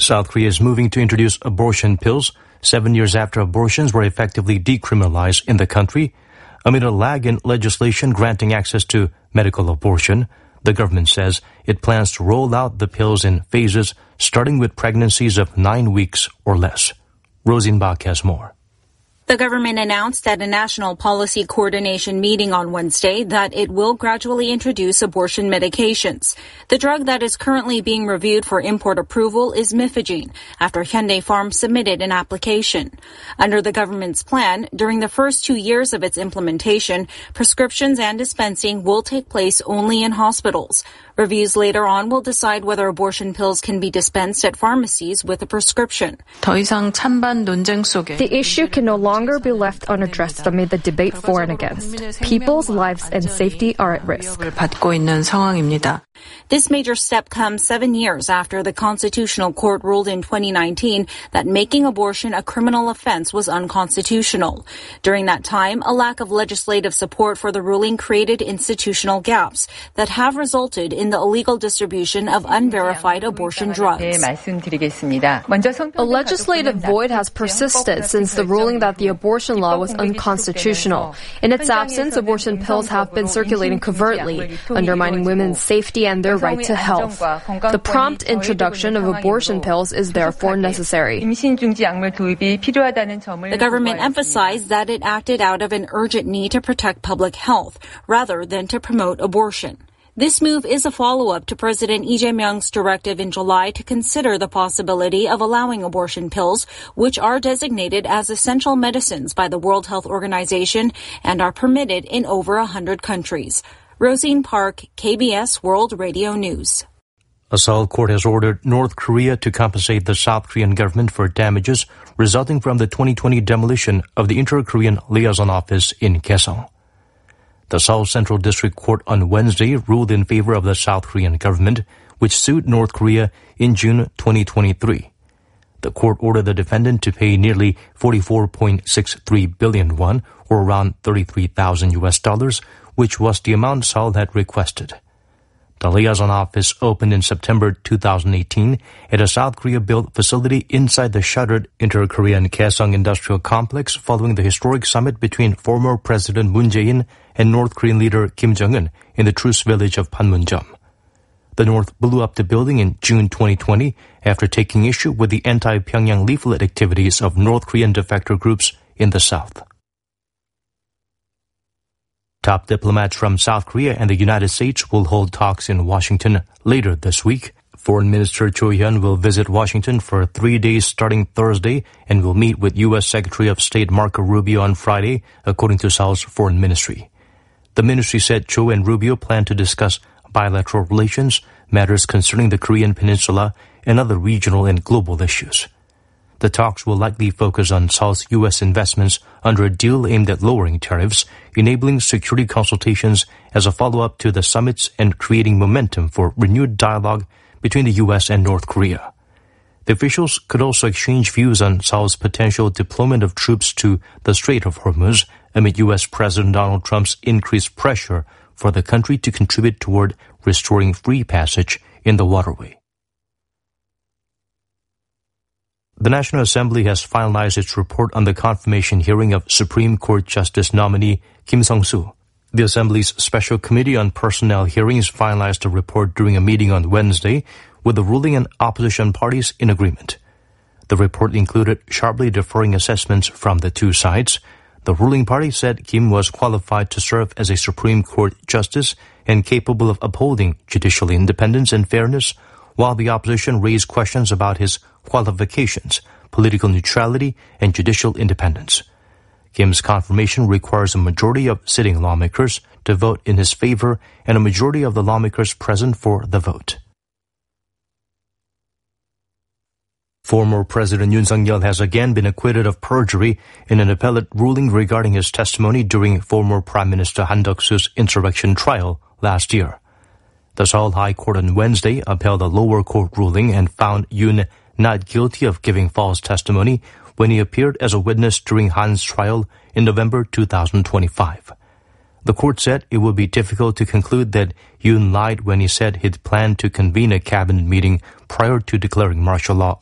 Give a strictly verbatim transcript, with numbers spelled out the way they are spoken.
South Korea is moving to introduce abortion pills seven years after abortions were effectively decriminalized in the country. Amid a lag in legislation granting access to medical abortion, the government says it plans to roll out the pills in phases, starting with pregnancies of nine weeks or less. Rosenbach has more. The government announced at a national policy coordination meeting on Wednesday that it will gradually introduce abortion medications. The drug that is currently being reviewed for import approval is Mifegyne, after Hyundai Farm submitted an application. Under the government's plan, during the first two years of its implementation, prescriptions and dispensing will take place only in hospitals. Reviews later on will decide whether abortion pills can be dispensed at pharmacies with a prescription. The issue can no longer be left unaddressed amid the debate for and against. People's lives and safety are at risk. This major step comes seven years after the Constitutional Court ruled in twenty nineteen that making abortion a criminal offense was unconstitutional. During that time, a lack of legislative support for the ruling created institutional gaps that have resulted in the illegal distribution of unverified abortion drugs. A legislative void has persisted since the ruling that the abortion law was unconstitutional. In its absence, abortion pills have been circulating covertly, undermining women's safety and their right to health. The prompt introduction of abortion pills is therefore necessary. The government emphasized that it acted out of an urgent need to protect public health rather than to promote abortion. This move is a follow-up to President Lee Jae-myung's directive in July to consider the possibility of allowing abortion pills, which are designated as essential medicines by the World Health Organization and are permitted in over one hundred countries. Rosine Park, K B S World Radio News. A Seoul court has ordered North Korea to compensate the South Korean government for damages resulting from the twenty twenty demolition of the Inter-Korean Liaison Office in Kaesong. The Seoul Central District Court on Wednesday ruled in favor of the South Korean government, which sued North Korea in June twenty twenty-three. The court ordered the defendant to pay nearly forty-four point six three billion won, or around thirty-three thousand U S dollars, which was the amount Seoul had requested. The liaison office opened in September two thousand eighteen at a South Korea-built facility inside the shuttered Inter-Korean Kaesong Industrial Complex following the historic summit between former President Moon Jae-in and North Korean leader Kim Jong-un in the truce village of Panmunjom. The North blew up the building in June twenty twenty after taking issue with the anti-Pyongyang leaflet activities of North Korean defector groups in the South. Top diplomats from South Korea and the United States will hold talks in Washington later this week. Foreign Minister Cho Hyun will visit Washington for three days starting Thursday and will meet with U S Secretary of State Marco Rubio on Friday, according to Seoul's foreign ministry. The ministry said Cho and Rubio plan to discuss bilateral relations, matters concerning the Korean peninsula, and other regional and global issues. The talks will likely focus on Seoul's U S investments under a deal aimed at lowering tariffs, enabling security consultations as a follow-up to the summits and creating momentum for renewed dialogue between the U S and North Korea. The officials could also exchange views on Seoul's potential deployment of troops to the Strait of Hormuz amid U S President Donald Trump's increased pressure for the country to contribute toward restoring free passage in the waterway. The National Assembly has finalized its report on the confirmation hearing of Supreme Court Justice nominee Kim Sung-soo. The Assembly's Special Committee on Personnel Hearings finalized a report during a meeting on Wednesday, with the ruling and opposition parties in agreement. The report included sharply differing assessments from the two sides. The ruling party said Kim was qualified to serve as a Supreme Court justice and capable of upholding judicial independence and fairness, while the opposition raised questions about his qualifications, political neutrality, and judicial independence. Kim's confirmation requires a majority of sitting lawmakers to vote in his favor and a majority of the lawmakers present for the vote. Former President Yoon Suk-yeol has again been acquitted of perjury in an appellate ruling regarding his testimony during former Prime Minister Han Duck-soo's insurrection trial last year. The Seoul High Court on Wednesday upheld a lower court ruling and found Yoon not guilty of giving false testimony when he appeared as a witness during Han's trial in November two thousand twenty-five. The court said it would be difficult to conclude that Yoon lied when he said he'd planned to convene a cabinet meeting prior to declaring martial law